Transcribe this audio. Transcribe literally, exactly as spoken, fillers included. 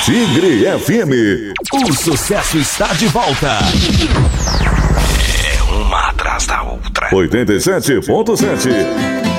Tigre F M. O sucesso está de volta. É uma atrás da outra. oitenta e sete ponto sete.